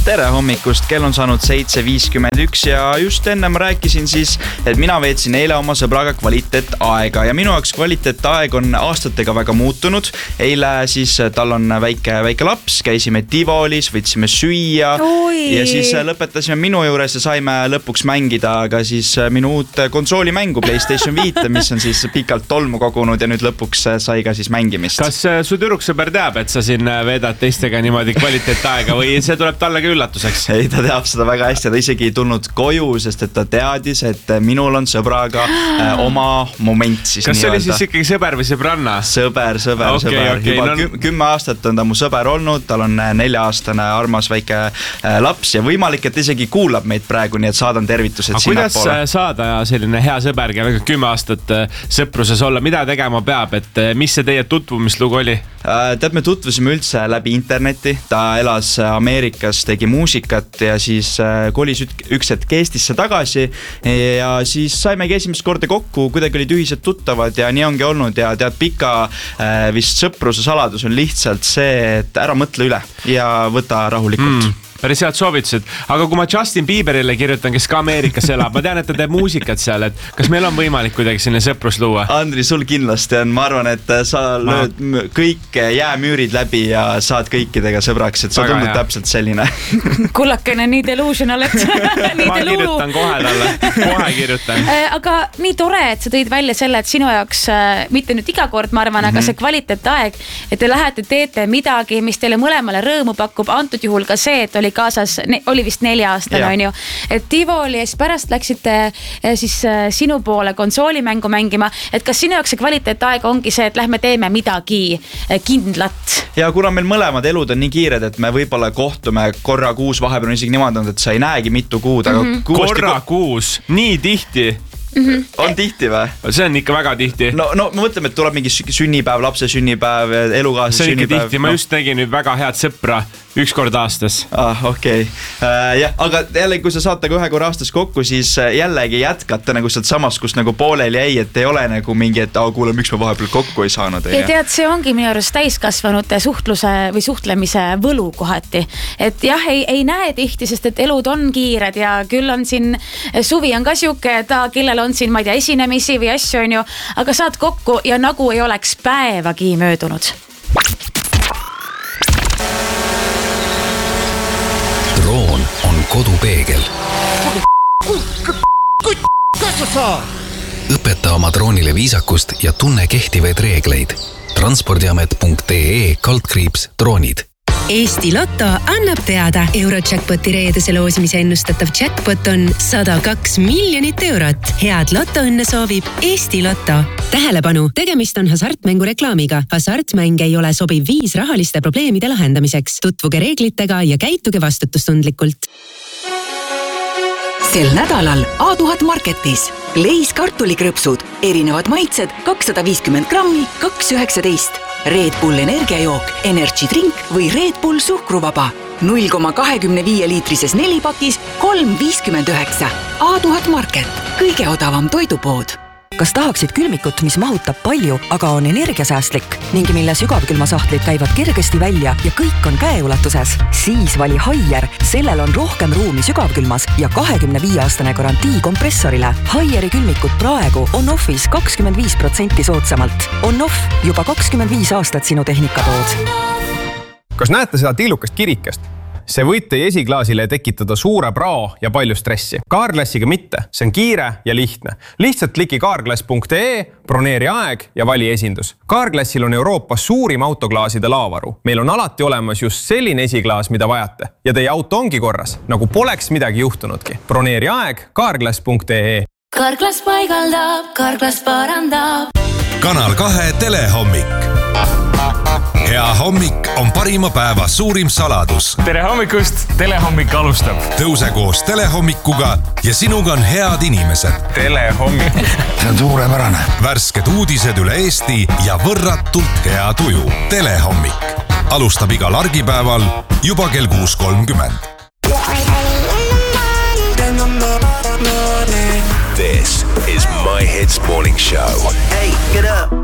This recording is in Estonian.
Tere hommikust, kell on saanud 7:51 ja just enne ma rääkisin siis, et mina veetsin eile oma sõbraga kvaliteetaega ja minu jaoks kvaliteetaeg on aastatega väga muutunud. Eile siis tal on väike laps, käisime Tivolis, võtsime süüa ja siis lõpetasime minu juures ja saime lõpuks mängida aga siis minu uut konsoolimängu PlayStation 5, mis on siis pikalt tolmu kogunud ja nüüd lõpuks sai ka siis mängimist. Kas su tüdruksõber teab, et sa siin veedad teistega niimoodi kvaliteetaega või see tuleb talle ka üllatuseks? Ei, ta teab seda väga hästi, ta isegi ei tulnud koju, sest et ta teadis, et minul on sõbraga oma moment siis. Kas see oli siis ikkagi sõber või sõbranna? Sõber. Juba 10 aastat on ta mu sõber olnud, tal on 4-aastane armas väike laps ja võimalik, et isegi kuulab meid praegu, nii et saadan tervitused sinna poole. Kuidas saada selline hea sõber, kellega 10 aastat sõpruses olla, mida tegema peab, et mis see teie tutvumislugu oli? Tead, me tutvusime üldse läbi interneti, ta elas Ameerikas, tegi muusikat ja siis kolis üks hetk Eestisse tagasi ja siis saimegi esimest korda kokku, kuidagi olid ühised tuttavad ja nii ongi olnud ja tead, pika vist sõpruse saladus on lihtsalt see, et ära mõtle üle ja võta rahulikult. Päris head soovitused, aga kui ma Justin Bieberile kirjutan, kes ka Ameerikas elab, ma tean, et ta teeb muusikat seal, et kas meil on võimalik kuidagi selline sõprus luua? Andri, sul kindlasti on, ma arvan, et sa lööd kõik jäämüürid läbi ja saad kõikidega sõbraks, et sa tundud täpselt selline. Kullakene, nii delusional, et ma kirjutan kohe talle, kohe kirjutan. Aga nii tore, et sa tõid välja selle, et sinu jaoks, mitte nüüd iga kord, ma arvan, aga see kvaliteetaeg, et te lähete, teete midagi, mis teile mõlemale rõõmu pakub, antud juhul ka see, et oli kaasas, oli vist 4-aastane, on ju. Et Tivoli ees pärast läksite siis sinu poole konsoolimängu mängima, et kas sinu jaoks see kvaliteetaeg ongi see, et lähme teeme midagi kindlat? Ja kuna meil mõlemad elud on nii kiired, et me võib-olla kohtume korra kuus, vahepeal on isegi niimoodi, et sa ei näegi mitu kuud, aga korra kuus, nii tihti. On tihti või? See on ikka väga tihti. No me mõtleme, et tuleb mingi sünnipäev, lapse sünnipäev, elukaaslase sünnipäev. Tihti. Ma just tegin nüüd väga head sõpra üks kord aastas. Okei. Aga jällegi, kui sa saate ka ühe korra aastas kokku, siis jällegi jätkata nagu sealt samas, kus nagu pooleli jäi, et ei ole nagu mingi, et kuule, miks me vahepeal kokku ei saanud. Ja tead, see ongi minu arust täiskasvanute suhtluse või suhtlemise võlu kohati. Et jah, ei näe tihti, sest et elud on kiired ja küll on siin, suvi on ka siuke, ta kellel on siin, ma ei tea, esinemisi või asju on ju, aga saad kokku ja nagu ei oleks päevagi möödunud. Droon on kodupeegel. Õpeta oma droonile viisakust ja tunne kehtivaid reegleid. Transpordiamet.ee/droonid. Eesti Lotto annab teada. Eurojackpoti reedese loosimise ennustatav jackpot on 102 miljonit eurot. Head lotoõnne soovib Eesti Lotto. Tähelepanu, tegemist on hasartmängu reklaamiga. Hasartmäng ei ole sobiv viis rahaliste probleemide lahendamiseks. Tutvuge reeglitega ja käituge vastutustundlikult. Sel nädalal A1000 Marketis. Leis kartulikrõpsud, erinevad maitsed, 250 grammi, 2,19. Red Bull energiajook, Energy Drink või Red Bull suhkruvaba. 0,25 liitrises 4-pakis, 3,59. A1000 Market, kõige odavam toidupood. Kas tahaksid külmikut, mis mahutab palju, aga on energiasäästlik ning mille sügavkülmasahtlid käivad kergesti välja ja kõik on käeulatuses? Siis vali Haier, sellel on rohkem ruumi sügavkülmas ja 25-aastane garantii kompressorile. Haieri külmikut praegu on offis 25% soodsamalt. On off juba 25 aastat sinu tehnikatood. Kas näete seda tillukast kirikest? See võib teie esiklaasile tekitada suure prao ja palju stressi. Carglassiga mitte, see on kiire ja lihtne. Lihtsalt kliki carglass.ee, broneeri aeg ja vali esindus. Carglassil on Euroopas suurim autoklaaside laavaru. Meil on alati olemas just selline esiklaas, mida vajate. Ja teie auto ongi korras, nagu poleks midagi juhtunudki. Broneeri aeg carglass.ee. Carglass paigaldab, Carglass parandab. Kanal 2 telehommik. Hea hommik on parima päeva suurim saladus. Tere hommikust, telehommik alustab. Tõuse koos telehommikuga ja sinuga on head inimesed. Telehommik. See on suurepärane. Värsked uudised üle Eesti ja võrratult hea tuju. Telehommik. Alustab igal argipäeval juba kell 6:30. This is My Hits Morning Show. Hey, get up.